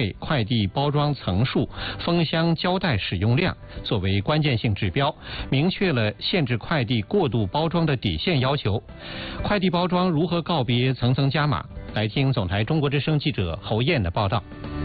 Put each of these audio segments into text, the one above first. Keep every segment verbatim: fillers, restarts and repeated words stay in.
类快递包装层数、封箱胶带使用量作为关键性指标，明确了限制快递过度包装的底线要求。快递包装如何告别层层加码？来听总台中国之声记者侯燕的报道。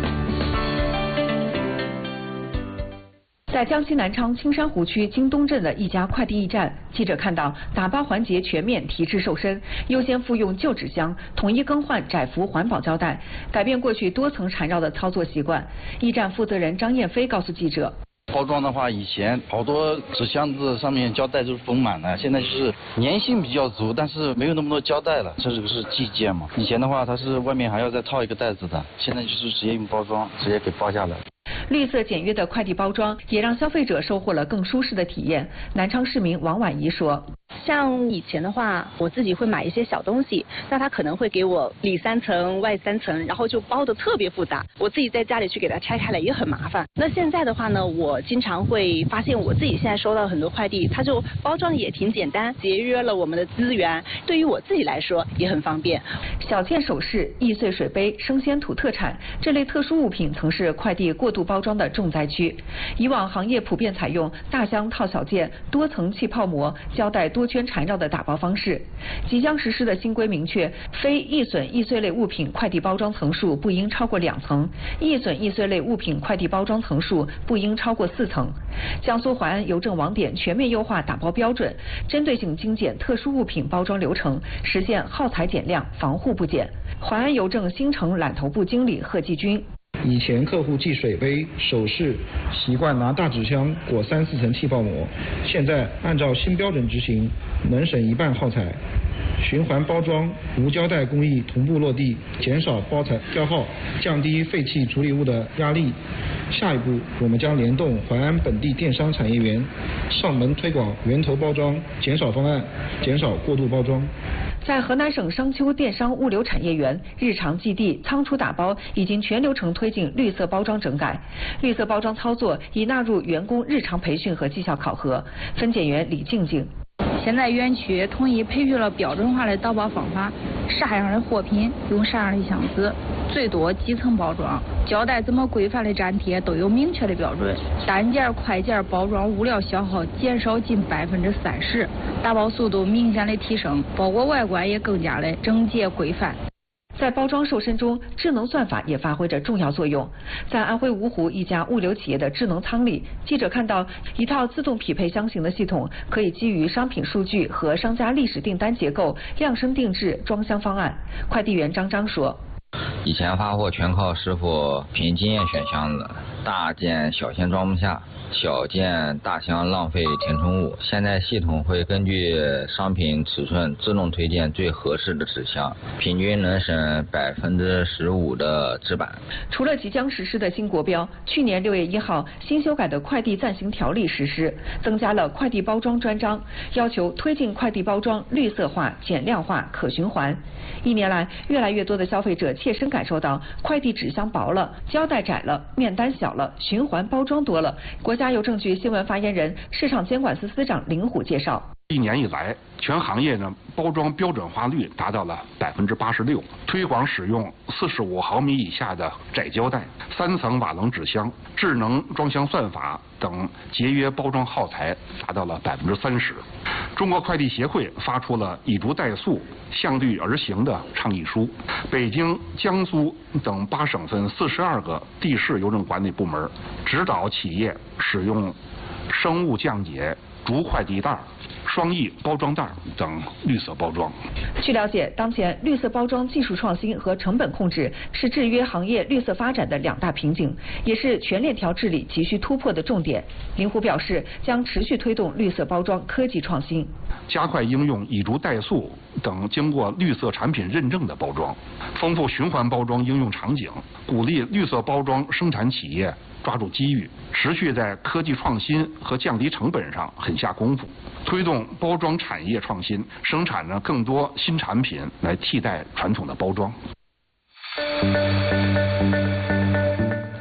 在江西南昌青山湖区京东镇的一家快递驿站，记者看到打包环节全面提质瘦身，优先复用旧纸箱，统一更换窄幅环保胶带，改变过去多层缠绕的操作习惯。驿站负责人张艳飞告诉记者。 包装的话，以前好多纸箱子上面胶带都是封满了，现在就是粘性比较足，但是没有那么多胶带了。这个是寄件嘛，以前的话它是外面还要再套一个袋子的，现在就是直接用包装，直接给包下来。 绿色简约的快递包装也让消费者收获了更舒适的体验。南昌市民王婉仪说。 像以前的话，我自己会买一些小东西，那他可能会给我里三层外三层，然后就包的特别复杂，我自己在家里去给它拆开来也很麻烦。那现在的话呢，我经常会发现我自己现在收到很多快递，它就包装也挺简单，节约了我们的资源，对于我自己来说也很方便。 小件首饰、易碎水杯、生鲜土特产这类特殊物品曾是快递过度包装的重灾区。以往行业普遍采用大箱套小件、多层气泡膜、胶带多圈缠绕的打包方式。即将实施的新规明确，非易损易碎类物品快递包装层数不应超过两层，易损易碎类物品快递包装层数不应超过四层。江苏淮安邮政网点全面优化打包标准，针对性精简特殊物品包装流程，实现耗材减量、防护不减。淮安邮政新城揽头部经理贺继军。 以前客户寄水杯、首饰习惯拿大纸箱裹三四层气泡膜，现在按照新标准执行，能省一半耗材。循环包装、无胶带工艺同步落地，减少包材消耗，降低废弃处理物的压力。下一步，我们将联动淮安本地电商产业园，上门推广源头包装减少方案，减少过度包装。 在河南省商丘电商物流产业园，日常寄递、仓储打包已经全流程推进绿色包装整改。绿色包装操作已纳入员工日常培训和绩效考核。分拣员李静静。 现在园区统一培训了标准化的倒包方法，啥样的货品用啥样的箱子，最多几层包装，胶带怎么规范的粘贴都有明确的标准。单件、快件包装物料消耗减少近百分之三十，打包速度明显的提升，包裹外观也更加的整洁规范。 在包装瘦身中，智能算法也发挥着重要作用。在安徽芜湖一家物流企业的智能仓里，记者看到一套自动匹配箱型的系统，可以基于商品数据和商家历史订单结构量身定制装箱方案。快递员张张说。 以前发货全靠师傅凭经验选箱子，大件小件装不下，小件大箱浪费填充物。现在系统会根据商品尺寸自动推荐最合适的纸箱，平均能省百分之十五的纸板。 除了即将实施的新国标，去年六月一号新修改的快递暂行条例实施，增加了快递包装专章，要求推进快递包装绿色化、减量化、可循环。一年来，越来越多的消费者切身感受到快递纸箱薄了、胶带窄了、面单小了、循环包装多了。国家邮政局新闻发言人、市场监管司司长林虎介绍。 一年以来，全行业呢包装标准化率达到了百分之八十六，推广使用四十五毫米以下的窄胶带、三层瓦楞纸箱、智能装箱算法等节约包装耗材达到了百分之三十。中国快递协会发出了以竹代塑、向绿而行的倡议书。北京、江苏等八省份四十二个地市邮政管理部门指导企业使用生物降解竹快递袋、双翼包装袋等绿色包装。 据了解，当前绿色包装技术创新和成本控制是制约行业绿色发展的两大瓶颈，也是全链条治理急需突破的重点。林虎表示，将持续推动绿色包装科技创新， 加快应用以竹代塑等经过绿色产品认证的包装，丰富循环包装应用场景，鼓励绿色包装生产企业抓住机遇，持续在科技创新和降低成本上狠下功夫，推动包装产业创新，生产呢更多新产品来替代传统的包装。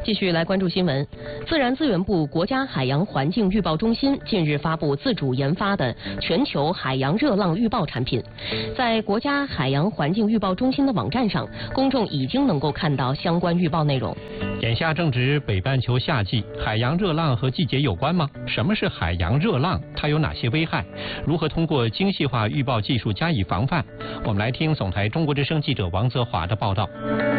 继续来关注新闻。自然资源部国家海洋环境预报中心近日发布自主研发的全球海洋热浪预报产品。在国家海洋环境预报中心的网站上，公众已经能够看到相关预报内容。 眼下正值北半球夏季，海洋热浪和季节有关吗？什么是海洋热浪？它有哪些危害？如何通过精细化预报技术加以防范？我们来听总台中国之声记者王泽华的报道。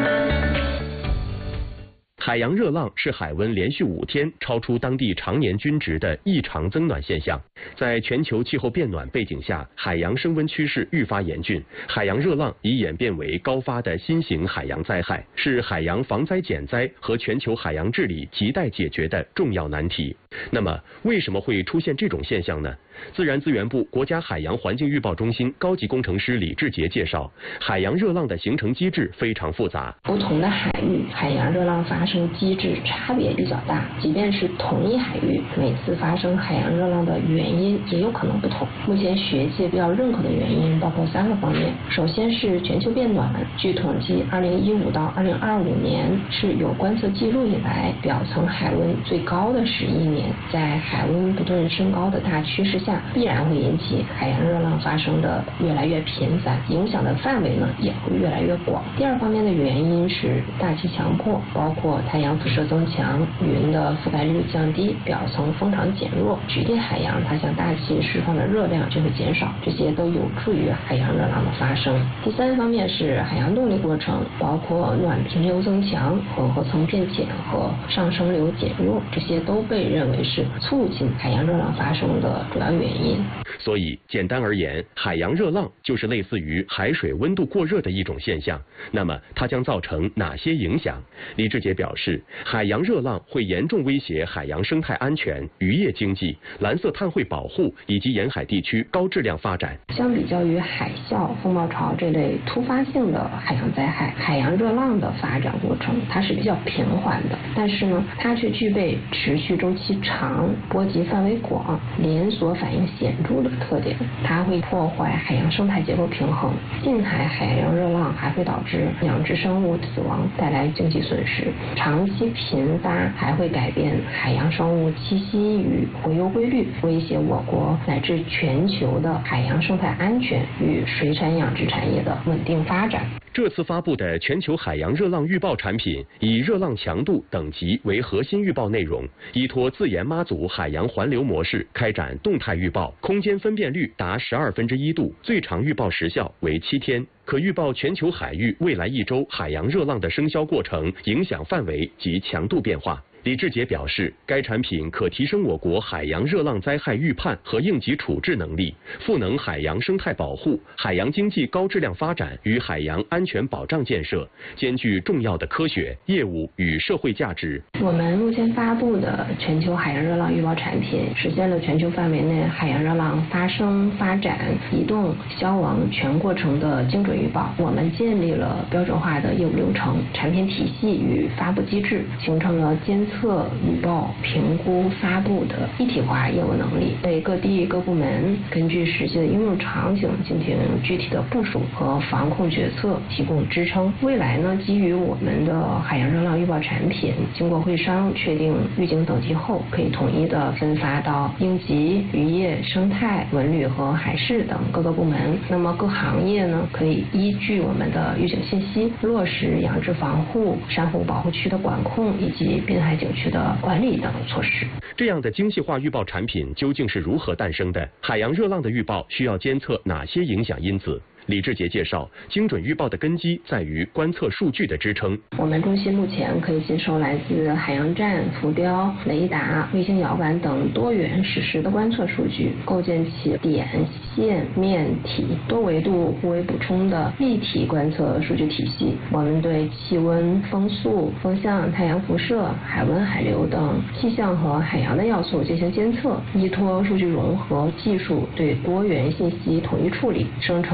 海洋热浪是海温连续五天超出当地常年均值的异常增暖现象。在全球气候变暖背景下，海洋升温趋势愈发严峻，海洋热浪已演变为高发的新型海洋灾害，是海洋防灾减灾和全球海洋治理亟待解决的重要难题。那么，为什么会出现这种现象呢？自然资源部国家海洋环境预报中心高级工程师李志杰介绍，海洋热浪的形成机制非常复杂， 不同的海域海洋热浪发生机制差别比较大，即便是同一海域，每次发生海洋热浪的原因也有可能不同。目前学界比较认可的原因包括三个方面，首先是全球变暖，据统计二零一五到二零二五年是有观测记录以来表层海温最高的十一年，在海温不断升高的大趋势下，必然会引起海洋热浪发生的越来越频繁，影响的范围呢也会越来越广。第二方面的原因是大气强迫，包括太阳辐射增强、云的覆盖率降低、表层风场减弱，局地海洋它向大气释放的热量就会减少，这些都有助于海洋热浪的发生。第三方面是海洋动力过程，包括暖平流增强、混合层变浅和上升流减弱，这些都被认为是促进海洋热浪发生的主要原因。 所以简单而言，海洋热浪就是类似于海水温度过热的一种现象。那么它将造成哪些影响？李志杰表示，海洋热浪会严重威胁海洋生态安全、渔业经济、蓝色碳汇保护以及沿海地区高质量发展。 相比较于海啸、风暴潮这类突发性的海洋灾害，海洋热浪的发展过程它是比较平缓的，但是呢，它却具备持续周期长、波及范围广、连锁反应显著的特点。它会破坏海洋生态结构平衡，近海海洋热浪还会导致养殖生物死亡，带来经济损失。长期频发还会改变海洋生物栖息与洄游规律，威胁我国乃至全球的海洋生态安全与水产养殖产业的稳定发展。 这次发布的全球海洋热浪预报产品以热浪强度等级为核心预报内容，依托自研妈祖海洋环流模式开展动态预报，空间分辨率达十二分之一度，最长预报时效为七天，可预报全球海域未来一周海洋热浪的生肖过程、影响范围及强度变化。李志杰表示，该产品可提升我国海洋热浪灾害预判和应急处置能力，赋能海洋生态保护、海洋经济高质量发展与海洋安全保障建设，兼具重要的科学、业务与社会价值。 我们目前发布的全球海洋热浪预报产品，实现了全球范围内海洋热浪发生、发展、移动、消亡全过程的精准预报。我们建立了标准化的业务流程、产品体系与发布机制，形成了监测、预报、评估、发布的一体化业务能力，为各地各部门根据实际的应用场景进行具体的部署和防控决策提供支撑。未来呢，基于我们的海洋热浪预报产品，经过会商确定预警等级后，可以统一的分发到应急、渔业、生态、文旅和海事等各个部门。那么各行业呢，可以依据我们的预警信息，落实养殖防护、珊瑚保护区的管控以及滨海景区的管理等措施。 这样的精细化预报产品究竟是如何诞生的？海洋热浪的预报需要监测哪些影响因子？李志杰介绍，精准预报的根基在于观测数据的支撑。 我们中心目前可以接收来自海洋站、浮标、雷达、卫星遥感等多元实时的观测数据，构建起点、线、面、体多维度互为补充的立体观测数据体系。我们对气温、风速、风向、太阳辐射、海温、海流等气象和海洋的要素进行监测，依托数据融合技术对多元信息统一处理，生成标准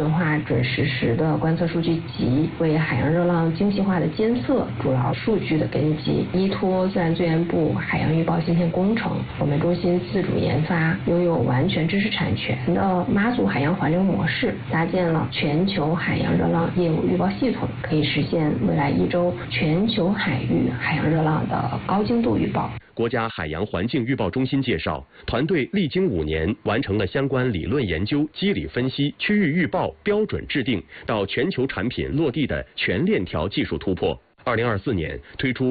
准化、准实时的观测数据集，为海洋热浪精细化的监测主要数据的根基。依托自然资源部海洋预报芯片工程，我们中心自主研发拥有完全知识产权的妈祖海洋环流模式，搭建了全球海洋热浪业务预报系统，可以实现未来一周全球海域海洋热浪的高精度预报。 国家海洋环境预报中心介绍，团队历经五年，完成了相关理论研究、机理分析、区域预报标准制定到全球产品落地的全链条技术突破。二零二四年推出